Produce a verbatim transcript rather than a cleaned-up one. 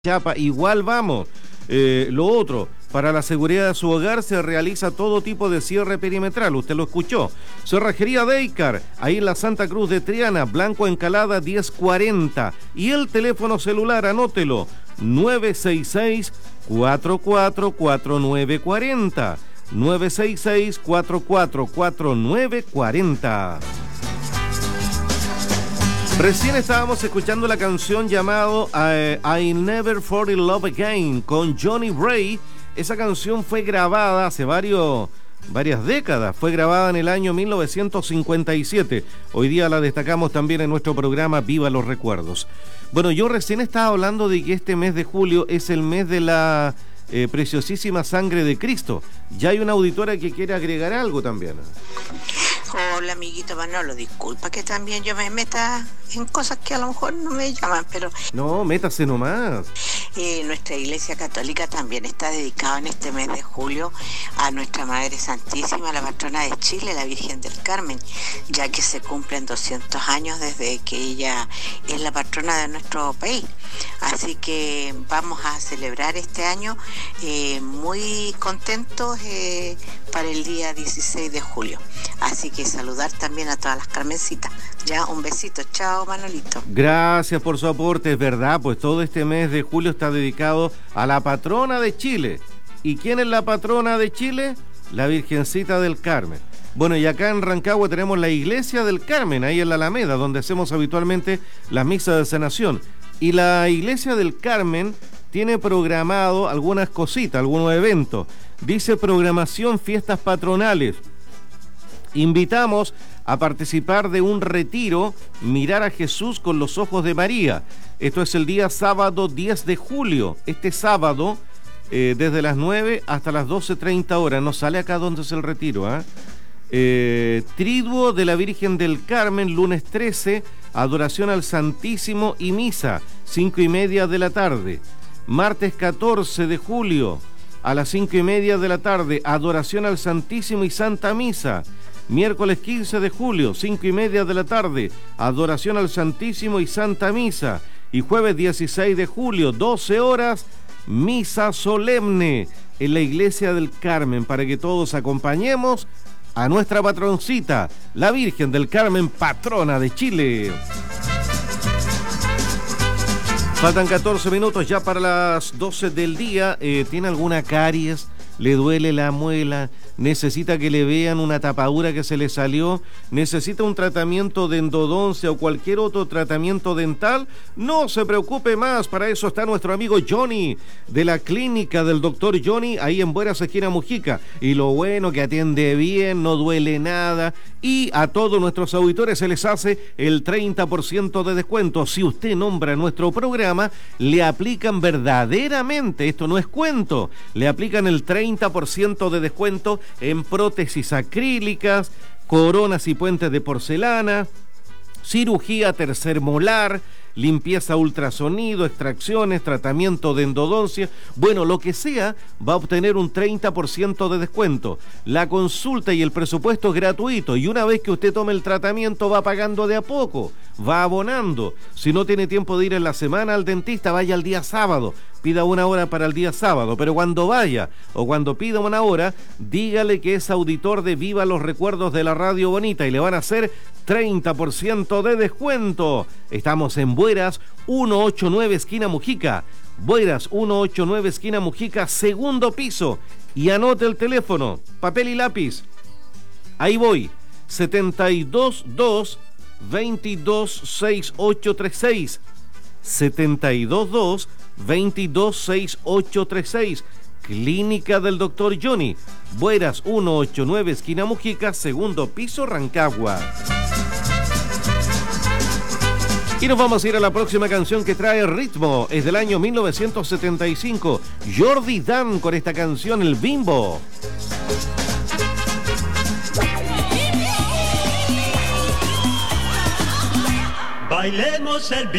Chapa, igual vamos. Eh, lo otro, para la seguridad de su hogar se realiza todo tipo de cierre perimetral, usted lo escuchó. Cerrajería Deicar, ahí en la Santa Cruz de Triana, Blanco Encalada diez cuarenta. Y el teléfono celular, anótelo, nueve seis seis, cuatro cuatro cuatro nueve cuatro cero. nueve seis seis, cuatro cuatro cuatro nueve cuatro cero. Recién estábamos escuchando la canción llamado uh, I Never Fall in Love Again con Johnny Bray. Esa canción fue grabada hace varios, varias décadas, fue grabada en el año mil novecientos cincuenta y siete. Hoy día la destacamos también en nuestro programa Viva los Recuerdos. Bueno, yo recién estaba hablando de que este mes de julio es el mes de la eh, preciosísima sangre de Cristo. Ya hay una auditora que quiere agregar algo también. Hola, amiguito Manolo, disculpa que también yo me meta en cosas que a lo mejor no me llaman, pero... No, métase nomás. Eh, nuestra Iglesia Católica también está dedicada en este mes de julio a nuestra Madre Santísima, la patrona de Chile, la Virgen del Carmen, ya que se cumplen doscientos años desde que ella es la patrona de nuestro país. Así que vamos a celebrar este año eh, muy contentos eh, para el día dieciséis de julio. Así que saludar también a todas las Carmencitas. Ya, un besito. Chao, Manolito. Gracias por su aporte, es verdad, pues todo este mes de julio está dedicado a la patrona de Chile. ¿Y quién es la patrona de Chile? La Virgencita del Carmen. Bueno, y acá en Rancagua tenemos la Iglesia del Carmen, ahí en la Alameda, donde hacemos habitualmente las misas de sanación. Y la Iglesia del Carmen tiene programado algunas cositas, algunos eventos. Dice programación fiestas patronales. Invitamos a participar de un retiro, Mirar a Jesús con los ojos de María. Esto es el día sábado diez de julio. Este sábado, eh, desde las nueve hasta las doce treinta horas. No sale acá donde es el retiro, ¿eh? Eh, Triduo de la Virgen del Carmen, lunes trece, adoración al Santísimo y misa, cinco y media de la tarde. Martes catorce de julio, a las cinco y media de la tarde, adoración al Santísimo y Santa Misa. Miércoles quince de julio, cinco y media de la tarde, adoración al Santísimo y Santa Misa. Y jueves dieciséis de julio, doce horas, misa solemne en la Iglesia del Carmen, para que todos acompañemos a nuestra patroncita, la Virgen del Carmen, patrona de Chile. Faltan catorce minutos ya para las doce del día. Eh, ¿Tiene alguna caries? ¿Le duele la muela? ¿Necesita que le vean una tapadura que se le salió? ¿Necesita un tratamiento de endodoncia o cualquier otro tratamiento dental? No se preocupe más, para eso está nuestro amigo Johnny, de la clínica del doctor Johnny, ahí en Bueras, esquina Mujica. Y lo bueno, que atiende bien, no duele nada. Y a todos nuestros auditores se les hace el treinta por ciento de descuento. Si usted nombra nuestro programa, le aplican verdaderamente, esto no es cuento, le aplican el treinta por ciento de descuento en prótesis acrílicas, coronas y puentes de porcelana, cirugía tercer molar, limpieza ultrasonido, extracciones, tratamiento de endodoncia, bueno, lo que sea, va a obtener un treinta por ciento de descuento. La consulta y el presupuesto es gratuito, y una vez que usted tome el tratamiento va pagando de a poco, va abonando. Si no tiene tiempo de ir en la semana al dentista, vaya el día sábado, pida una hora para el día sábado, pero cuando vaya o cuando pida una hora, dígale que es auditor de Viva los Recuerdos de la Radio Bonita y le van a hacer treinta por ciento de descuento. Estamos en Bueras, ciento ochenta y nueve esquina Mujica. Bueras, ciento ochenta y nueve esquina Mujica, segundo piso. Y anote el teléfono, papel y lápiz. Ahí voy, setenta y dos dos, veintidós sesenta y ocho treinta y seis. setenta y dos dos, veintidós sesenta y ocho treinta y seis. Clínica del doctor Johnny. Bueras, ciento ochenta y nueve esquina Mujica, segundo piso, Rancagua. Y nos vamos a ir a la próxima canción que trae ritmo. Es del año mil novecientos setenta y cinco. Jordi Dan con esta canción, El Bimbo. Bailemos el bimbo.